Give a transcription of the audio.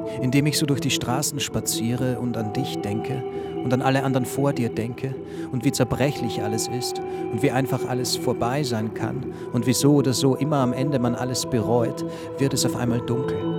Indem ich so durch die Straßen spaziere und an dich denke und an alle anderen vor dir denke und wie zerbrechlich alles ist und wie einfach alles vorbei sein kann und wie so oder so immer am Ende man alles bereut, wird es auf einmal dunkel.